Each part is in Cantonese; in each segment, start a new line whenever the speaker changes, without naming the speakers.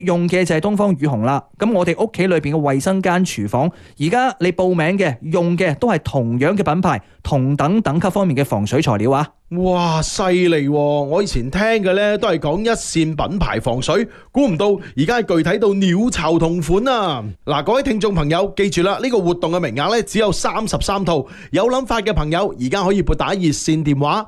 用嘅就係東方雨虹啦。咁我哋屋企裏邊嘅衛生間廚房，而家你報名嘅用嘅都係同樣嘅品牌，同等等級方面嘅防水材料啊。
哇，犀利喎！我以前聽嘅呢都係講一線品牌防水，估唔到而家係具體到鳥巢同款啊！嗱，各位聽眾朋友記住啦，呢個活動嘅名額呢只有33套，有諗法嘅朋友而家可以撥打熱線電話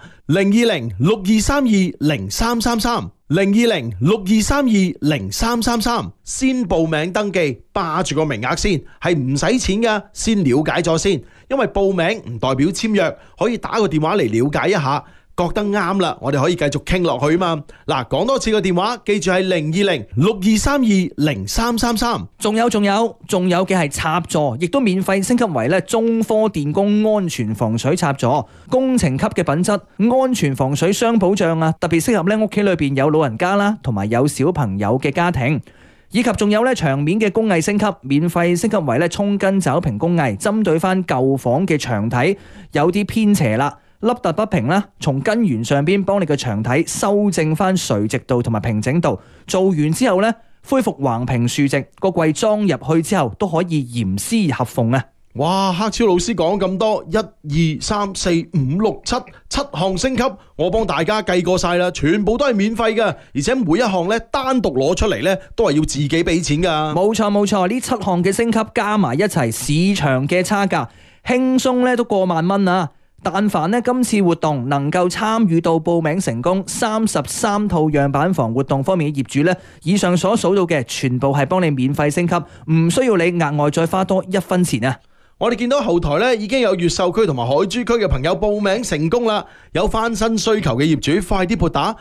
020-6232-0333，020-6232-0333，先報名登記，霸住個名額先，係唔使錢噶，先了解咗先。因為報名唔代表簽約，可以打個電話嚟了解一下，覺得啱啦，我哋可以繼續傾落去嘛。嗱，講多次個電話，記住係020-6232-0333。
仲有嘅係插座，亦都免費升級為咧中科電工安全防水插座，工程級嘅品質，安全防水雙保障啊！特別適合咧屋企裏邊有老人家啦，同埋有小朋友嘅家庭。以及仲有咧牆面嘅工藝升級，免費升級為咧沖根爪平工藝，針對翻舊房嘅牆體有啲偏斜啦、凹凸不平啦，從根源上邊幫你嘅牆體修正翻垂直度同埋平整度。做完之後咧，恢復橫平豎直，個櫃裝入去之後都可以嚴絲合縫啊！
哇，黑超老師講咁多，1、2、3、4、5、6、7項升級，我幫大家計過晒啦，全部都係免費嘅，而且每一項咧單獨攞出嚟咧都係要自己俾錢噶。
冇錯，呢7項嘅升級加埋一齊，市場嘅差價輕鬆咧都過萬蚊啊！但凡咧今次活動能夠參與到報名成功33套樣板房活動方面嘅業主咧，以上所數到嘅全部係幫你免費升級，唔需要你額外再花多1分錢啊！
我哋見到後台咧已經有越秀區同埋海珠區嘅朋友報名成功啦，有翻新需求嘅業主快啲撥打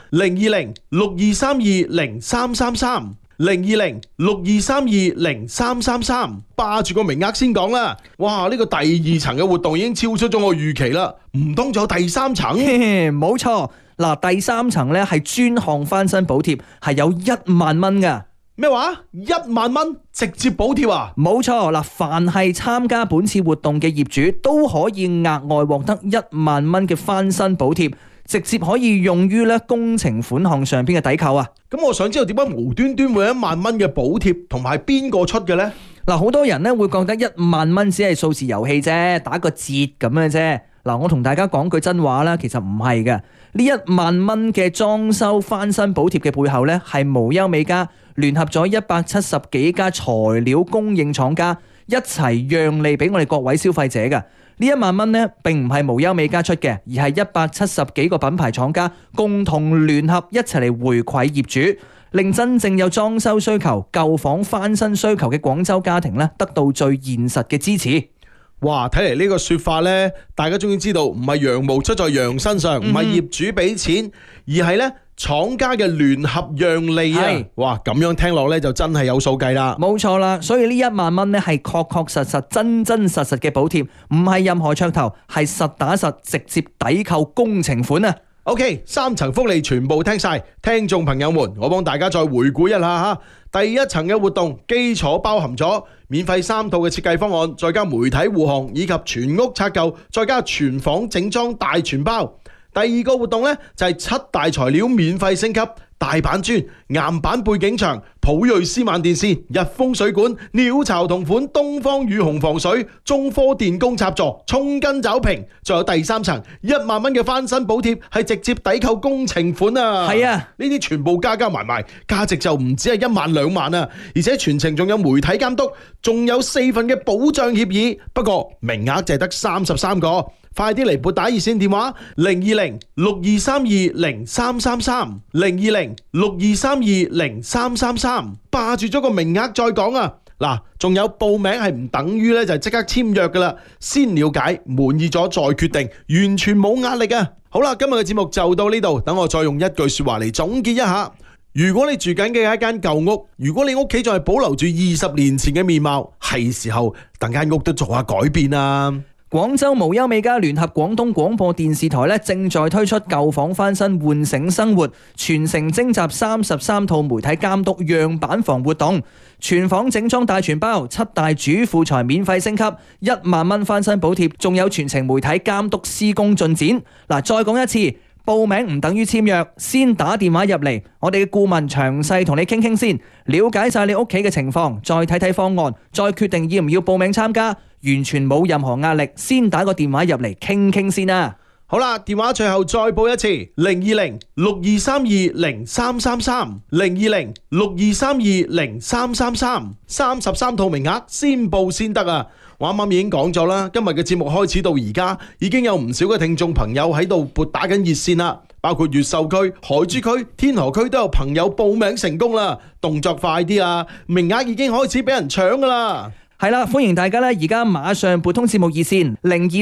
020-6232-0333，020-6232-0333，霸住個名額先講啦。哇，呢個第2層嘅活動已經超出咗我預期啦，唔通仲有第3層？
冇錯，嗱，第3層咧係專項翻新補貼，係有1萬蚊噶。
咩話？1萬蚊直接補貼啊？
冇錯，嗱，凡係參加本次活動嘅業主都可以額外獲得1萬蚊嘅翻新補貼，直接可以用於咧工程款項上邊嘅抵扣啊！
咁我想知道點解無端端會有1萬蚊嘅補貼，同埋邊個出嘅呢？
嗱，好多人咧會覺得1萬蚊只係數字遊戲啫，打個折咁嘅啫。嗱，我同大家講句真話啦，其實唔係嘅。呢1萬蚊嘅裝修翻新補貼嘅背後咧，係無憂美家聯合咗170幾家材料供應廠家一齊讓利俾我哋各位消費者嘅。呢1萬蚊呢並唔係無憂美家出嘅，而係170幾個品牌廠家共同聯合一齊嚟回饋業主，令真正有裝修需求、舊房翻新需求嘅廣州家庭咧得到最現實嘅支持。
哇！睇嚟呢個說法呢，大家終於知道唔係羊毛出在羊身上，唔係業主俾錢，而係呢廠家嘅聯合讓利啊！哇，咁樣聽落呢就真係有數計啦。
冇錯啦，所以呢1萬蚊呢係確實真實嘅補貼，唔係任何噱頭，係實打實直接抵扣工程款啊
！OK， 3層福利全部聽晒，聽眾朋友們，我幫大家再回顧一下吓。第1層嘅活動基礎包含咗免費3套嘅設計方案，再加媒體護航以及全屋拆舊，再加全房整裝大全包。第2個活動呢，就係7大材料免費升級，大板磚、岩板背景牆、普銳絲幔電線、日豐水管、鳥巢同款、東方雨虹防水、中科電工插座、沖根爪屏，仲有第3層1萬蚊嘅翻新補貼，係直接抵扣工程款啊！
係啊，
呢啲全部加埋，價值就唔止係1萬2萬啊！而且全程仲有媒體監督，仲有4份嘅保障協議。不過名額就係得33個。快啲嚟撥打熱線電話020-6232-0333，020-6232-0333，霸住咗個名額再講啊！嗱，仲有報名係唔等於咧就即刻簽約噶啦，先了解滿意咗再決定，完全冇壓力啊！好啦，今日嘅節目就到呢度，等我再用一句說話嚟總結一下。如果你住緊嘅係一間舊屋，如果你屋企仲係保留住20年前嘅面貌，係時候等間屋都做下改變啊！
廣州無憂美家聯合廣東廣播電視台正在推出舊房翻新喚醒生活，全城徵集33套媒體監督樣板房活動，全房整裝大全包，7大主婦材免費升級，1萬蚊翻新補貼，仲有全程媒體監督施工進展。嗱，再講一次， 報名唔等於簽約，先打電話入嚟，我哋嘅顧問詳細同你傾傾先，了解晒你屋企嘅情況，再睇睇方案，再決定要唔要報名參加，完全冇任何壓力，先打個電話入嚟傾傾先啊！
好啦，電話最後再報一次，020-6232-0333，020-6232-0333， 33套名額，先報先得啊！我啱啱已經講咗啦，今日嘅節目開始到而家，已經有唔少嘅聽眾朋友喺度撥打緊熱線啦，包括越秀區、海珠區、天河區都有朋友報名成功啦，動作快啲啊！名額已經開始俾人搶噶啦。
係啦，歡迎大家咧，而家馬上撥通節目熱線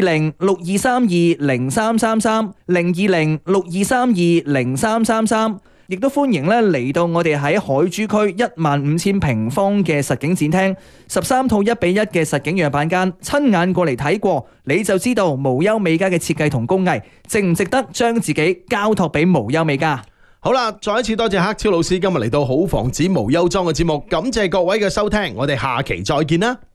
020-6232-0333，020-6232-0333，亦都歡迎咧嚟到我哋喺海珠區15000平方嘅實景展廳，13套1:1嘅實景樣板間，親眼過嚟睇過，你就知道無憂美家嘅設計同工藝值唔值得將自己交託俾無憂美家。
好啦，再一次多謝黑超老師今日嚟到好房子無憂裝嘅節目，感謝各位嘅收聽，我哋下期再見啦。